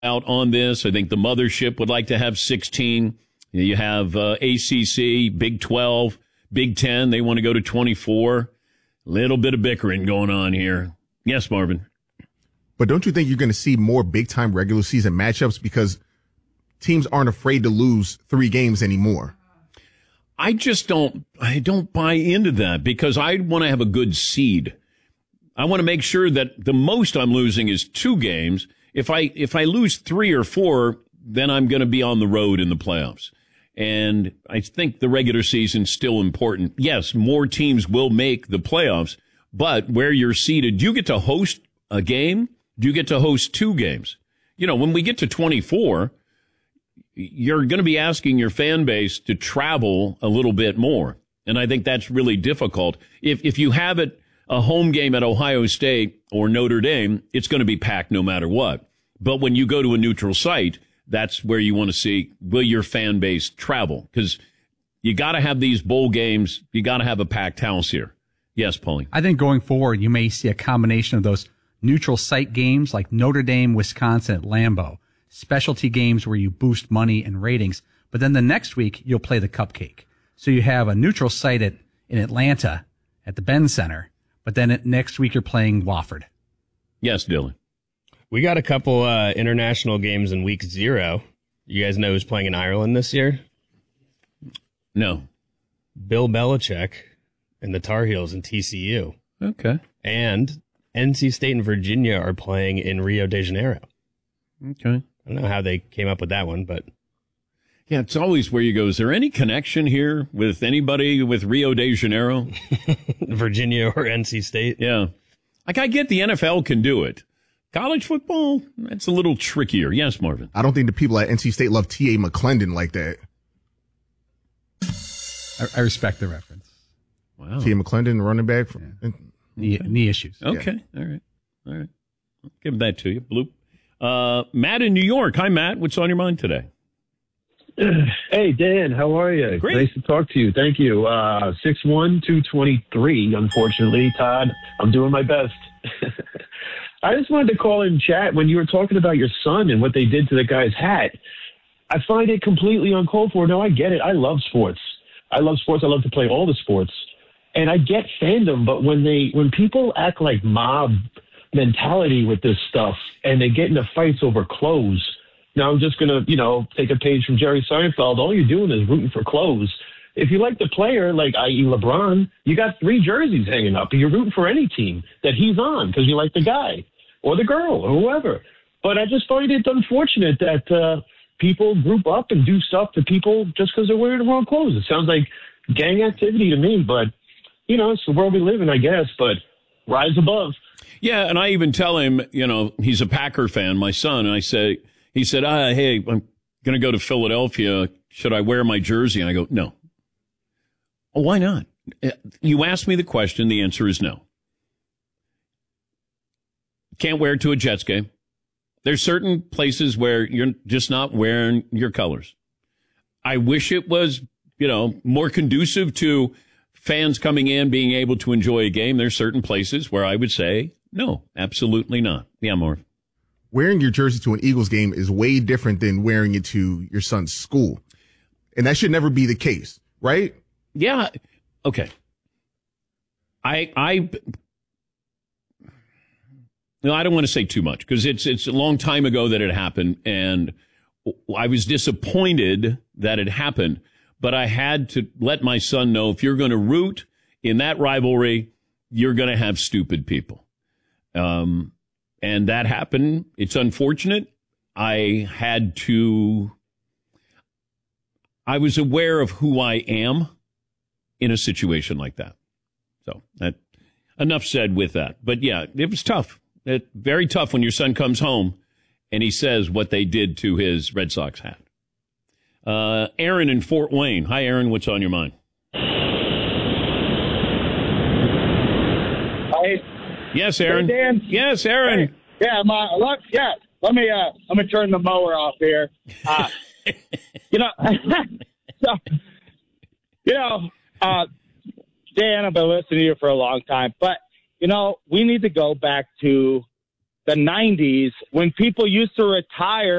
out on this. I think the mothership would like to have 16. You have ACC, Big 12, Big 10. They want to go to 24. Little bit of bickering going on here. Yes, Marvin. But don't you think you're going to see more big-time regular season matchups because teams aren't afraid to lose 3 games anymore? I don't buy into that because I want to have a good seed. I want to make sure that the most I'm losing is 2 games. If I lose 3 or 4, then I'm going to be on the road in the playoffs. And I think the regular season's still important. Yes, more teams will make the playoffs, but where you're seated, do you get to host a game? Do you get to host 2 games? You know, when we get to 24, you're going to be asking your fan base to travel a little bit more. And I think that's really difficult. If you have a home game at Ohio State or Notre Dame, it's going to be packed no matter what. But when you go to a neutral site, that's where you want to see, will your fan base travel? Because you got to have these bowl games. You got to have a packed house here. Yes, Paulie. I think going forward, you may see a combination of those neutral site games like Notre Dame, Wisconsin at Lambeau, specialty games where you boost money and ratings. But then the next week, you'll play the cupcake. So you have a neutral site in Atlanta at the Ben Center, but then next week you're playing Wofford. Yes, Dylan. We got a couple international games in week 0. You guys know who's playing in Ireland this year? No. Bill Belichick and the Tar Heels and TCU. Okay. And NC State and Virginia are playing in Rio de Janeiro. Okay. I don't know how they came up with that one, but... Yeah, it's always where you go. Is there any connection here with anybody with Rio de Janeiro? Virginia or NC State? Yeah. Like, I get the NFL can do it. College football, that's a little trickier. Yes, Marvin. I don't think the people at NC State love T.A. McClendon like that. I respect the reference. Wow. T.A. McClendon, running back. Knee issues. Okay. Yeah. All right. I'll give that to you. Bloop. Matt in New York. Hi, Matt. What's on your mind today? Hey, Dan. How are you? Great. Nice to talk to you. Thank you. 6'1", 223, unfortunately. Todd, I'm doing my best. I just wanted to call in chat when you were talking about your son and what they did to the guy's hat. I find it completely uncalled for. No, I get it. I love sports. I love to play all the sports. And I get fandom, but when people act like mob mentality with this stuff and they get into fights over clothes, now I'm just going to, take a page from Jerry Seinfeld. All you're doing is rooting for clothes. If you like the player, like i.e. LeBron, you got 3 jerseys hanging up. You're rooting for any team that he's on because you like the guy or the girl or whoever. But I just find it unfortunate that people group up and do stuff to people just because they're wearing the wrong clothes. It sounds like gang activity to me, but, it's the world we live in, I guess, but rise above. Yeah, and I even tell him, he's a Packer fan, my son, and he said, hey, I'm going to go to Philadelphia. Should I wear my jersey? And I go, no. Oh, why not? You asked me the question. The answer is no. Can't wear it to a Jets game. There's certain places where you're just not wearing your colors. I wish it was, more conducive to fans coming in, being able to enjoy a game. There's certain places where I would say, no, absolutely not. Yeah, Marv. Wearing your jersey to an Eagles game is way different than wearing it to your son's school. And that should never be the case, right? Yeah. Okay. I don't want to say too much because it's a long time ago that it happened, and I was disappointed that it happened. But I had to let my son know if you're going to root in that rivalry, you're going to have stupid people. And that happened. It's unfortunate. I was aware of who I am in a situation like that. So enough said with that. But yeah, it was tough. Very tough when your son comes home and he says what they did to his Red Sox hat. Aaron in Fort Wayne. Hi, Aaron. What's on your mind? Hi. Yes, Aaron. Hey, Dan. Yes, Aaron. Hey. Yeah, Let me turn the mower off here. Dan, I've been listening to you for a long time, but we need to go back to the 90s when people used to retire